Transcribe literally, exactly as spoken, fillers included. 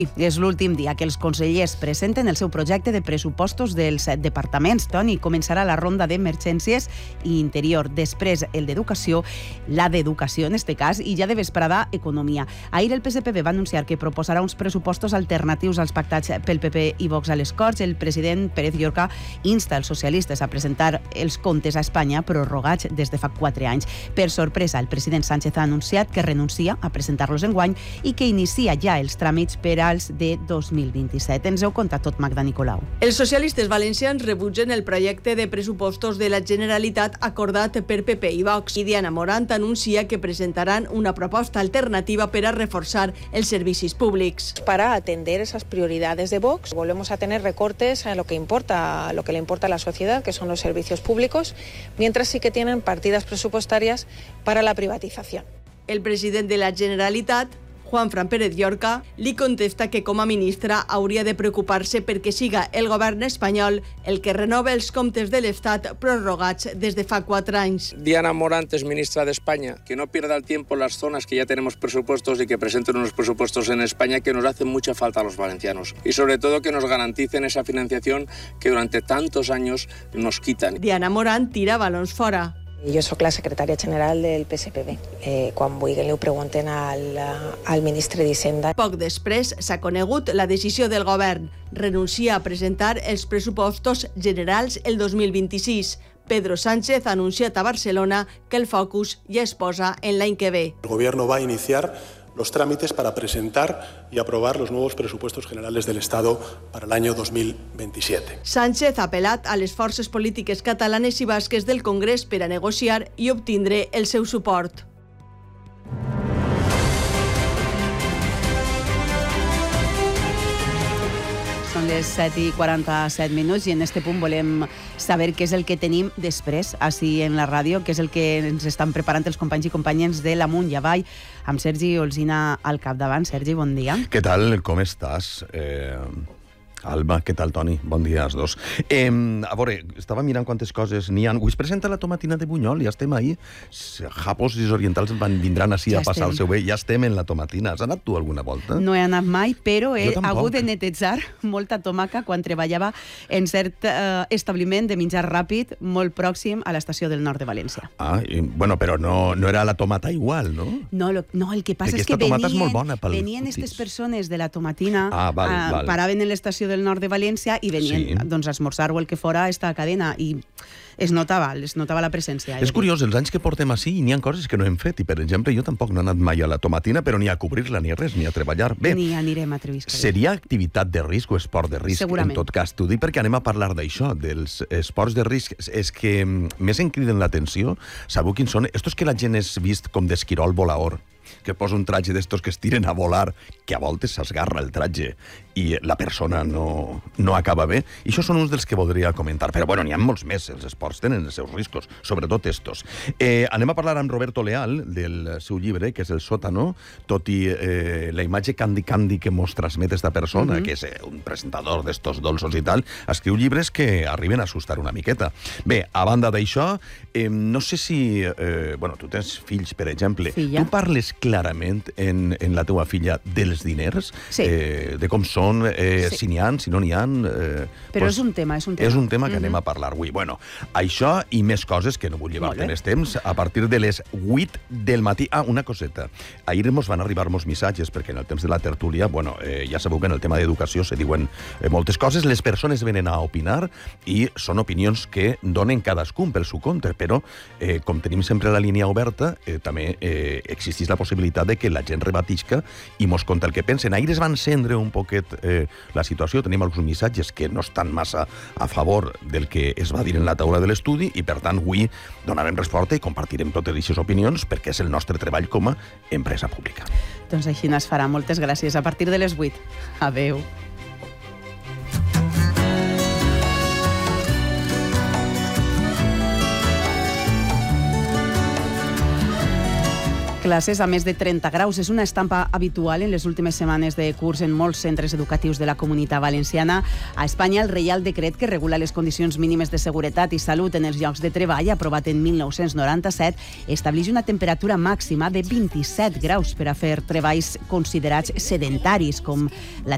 És l'últim dia que els consellers presenten el seu projecte de pressupostos dels departaments. Toni, començarà la ronda d'emergències i interior, després el d'educació, la d'educació en este cas, i ja de vesprada economia. Ahir el P S P B va anunciar que proposarà uns pressupostos alternatius als pactats pel P P i Vox a les Corts. El president Pérez Llorca insta els socialistes a presentar els comptes a Espanya prorrogats des de fa quatre anys. Per sorpresa, el president Sánchez ha anunciat que renuncia a presentar-los enguany i que inicia ja els tràmits per als de dos mil vint-i-set. Ens heu contat tot, Magda Nicolau. Els socialistes valencians rebutgen el projecte de pressupostos de la Generalitat acordat per P P i Vox i Diana Morant anuncia que presentaran una proposta alternativa per a reforçar els servicis públics. Para atender esas prioridades de Vox, volvemos a tener recortes a lo que importa, a lo que le importa a la sociedad, que son los servicios públicos, mientras sí que tienen partidas presupuestarias para la privatización. El president de la Generalitat, Juanfran Pérez Llorca, li contesta que com a ministra hauria de preocupar-se perquè siga el govern espanyol el que renova els comptes de l'Estat prorrogats des de fa quatre anys. Diana Morant es ministra de España, que no pierda el tiempo en las zonas que ya tenemos presupuestos y que presenten unos presupuestos en España que nos hacen mucha falta a los valencianos. Y sobre todo que nos garanticen esa financiación que durante tantos años nos quitan. Diana Morant tira balons fora. Jo sóc la secretària general del P S P B. Eh, quan vulguin li ho pregunten al, al ministre d'Hisenda. Poc després s'ha conegut la decisió del govern. Renuncia a presentar els pressupostos generals el dos mil vint-i-sis. Pedro Sánchez ha anunciat a Barcelona que el focus ja es posa en l'any que ve. El gobierno va a iniciar los trámites para presentar y aprobar los nuevos presupuestos generales del Estado para el año dos mil veintisiete. Sánchez ha apel·lat a les forces polítiques catalanes i basques del Congrés per a negociar i obtindre el seu suport. Són les set i quaranta-set minuts i en este punt volem saber què és el que tenim després, així en la ràdio, què és el que ens estan preparant els companys i companyes de l'Amunt i Avall, amb Sergi Olsina al capdavant. Sergi, bon dia. Què tal? Com estàs? Eh... Alba, què tal, Toni? Bon dia als dos. Eh, a veure, estava mirant quantes coses n'hi ha. Avui es presenta la tomatina de Bunyol, ja estem ahí. Japos i orientals van vindran així ja a passar estem. el seu bé. Ja estem en la tomatina. Has anat tu alguna volta? No he anat mai, però he hagut de netejar molta tomaca quan treballava en cert eh, establiment de menjar ràpid molt pròxim a l'estació del nord de València. Ah, i, bueno, però no, no era la tomata igual, no? No, lo, no el que passa Aquesta és que venien, és molt bona pel venien aquestes persones de la tomatina, ah, val, eh, val. paraven en l'estació del nord de València i venien sí. doncs, a esmorzar o el que fora a esta cadena i es notava, es notava la presència. És curiós, els anys que portem així n'hi ha coses que no hem fet i, per exemple, jo tampoc no he anat mai a la tomatina, però ni a cobrir-la ni a res, ni a treballar. Bé, ni anirem a Trevisca. Seria activitat de risc o esport de risc? Segurament. En tot cas, t'ho dic perquè anem a parlar d'això, dels esports de risc. És que més em criden l'atenció, sabeu quins són? Estos que la gent és vist com d'esquirol volador, que posa un traje d'estos que es tiren a volar, que a voltes s'esgarra el traje i la persona no, no acaba bé. I això són uns dels que voldria comentar. Però, bueno, n'hi ha molts més. Els esports tenen els seus riscos, sobretot estos. Eh, anem a parlar amb Roberto Leal, del seu llibre, que és El sòtano, tot i eh, la imatge candy-candy que mos transmet esta persona, mm-hmm. que és eh, un presentador d'estos dolços i tal, escriu llibres que arriben a assustar una miqueta. Bé, a banda d'això, eh, no sé si... Eh, bueno, tu tens fills, per exemple. Filla. Tu parles clarament en, en la teua filla dels diners, sí. eh, de com són, eh, sí. si n'hi ha, si no n'hi ha... Eh, Però pues, és un tema, és un tema. És un tema que mm-hmm. anem a parlar avui. Bueno, això i més coses que no vull llevar-te més temps, a partir de les vuit del matí. Ah, una coseta. Ahir mos van arribar molts missatges, perquè en el temps de la tertúlia, bueno, eh, ja sabeu que en el tema d'educació se diuen eh, moltes coses, les persones venen a opinar i són opinions que donen cadascun pel seu compte, però eh, com tenim sempre la línia oberta, eh, també eh, existeix la possibilitat de que la gent rebatisca i mos conta el que pensen. Ahir es va encendre un poquet eh, la situació, tenim alguns missatges que no estan massa a favor del que es va dir en la taula de l'estudi i, per tant, avui donarem resposta i compartirem totes aquestes opinions perquè és el nostre treball com a empresa pública. Doncs així es farà. Moltes gràcies. A partir de les vuit. Adéu. Classes a més de trenta graus és una estampa habitual en les últimes setmanes de curs en molts centres educatius de la Comunitat Valenciana. A Espanya, el Reial Decret que regula les condicions mínimes de seguretat i salut en els llocs de treball, aprovat en mil nou-cents noranta-set, estableix una temperatura màxima de vint-i-set graus per a fer treballs considerats sedentaris, com la